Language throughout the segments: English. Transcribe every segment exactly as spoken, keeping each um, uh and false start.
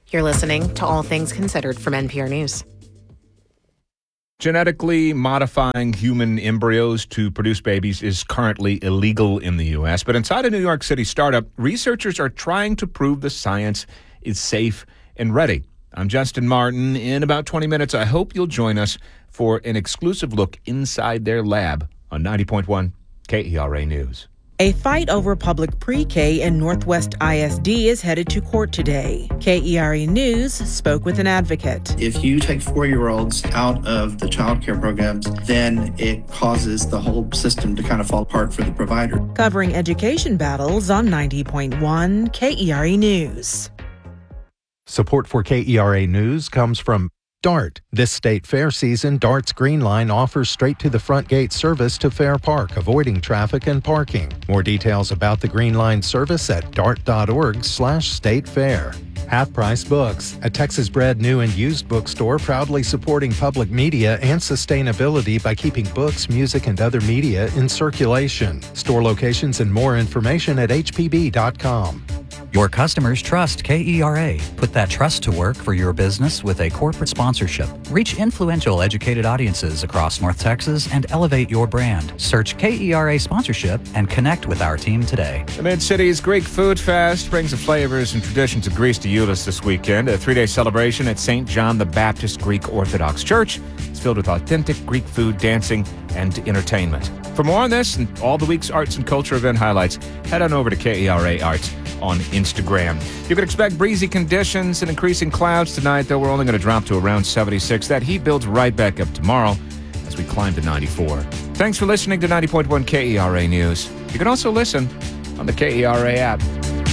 You're listening to All Things Considered from N P R News. Genetically modifying human embryos to produce babies is currently illegal in the U S, but inside a New York City startup, researchers are trying to prove the science is safe and ready. I'm Justin Martin. In about twenty minutes, I hope you'll join us for an exclusive look inside their lab on ninety point one K E R A News. A fight over public pre-K in Northwest I S D is headed to court today. K E R A News spoke with an advocate. If you take four-year-olds out of the child care programs, then it causes the whole system to kind of fall apart for the provider. Covering education battles on ninety point one K E R A News. Support for K E R A News comes from DART. This state fair season, DART's Green Line offers straight-to-the-front gate service to Fair Park, avoiding traffic and parking. More details about the Green Line service at dart.org slash state fair. Half Price Books, a Texas-bred new and used bookstore proudly supporting public media and sustainability by keeping books, music, and other media in circulation. Store locations and more information at h p b dot com. Your customers trust K E R A. Put that trust to work for your business with a corporate sponsorship. Reach influential, educated audiences across North Texas and elevate your brand. Search K E R A sponsorship and connect with our team today. The Mid-City's Greek Food Fest brings the flavors and traditions of Greece to Euless this weekend. A three-day celebration at Saint John the Baptist Greek Orthodox Church. It's filled with authentic Greek food, dancing, and entertainment. For more on this and all the week's arts and culture event highlights, head on over to K E R A Arts on Instagram. You can expect breezy conditions and increasing clouds tonight, though we're only going to drop to around seventy-six. That heat builds right back up tomorrow as we climb to ninety-four. Thanks for listening to ninety point one K E R A News. You can also listen on the K E R A app.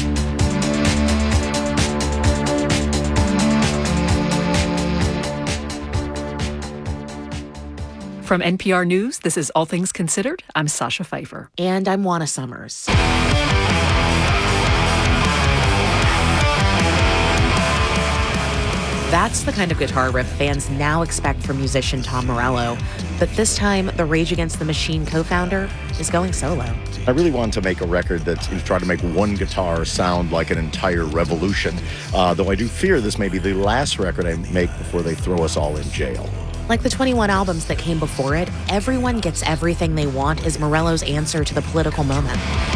From N P R News, this is All Things Considered. I'm Sasha Pfeiffer. And I'm Juana Summers. That's the kind of guitar riff fans now expect from musician Tom Morello. But this time, the Rage Against the Machine co-founder is going solo. I really wanted to make a record that's try to make one guitar sound like an entire revolution, uh, though I do fear this may be the last record I make before they throw us all in jail. Like the twenty-one albums that came before it, Everyone Gets Everything They Want is Morello's answer to the political moment.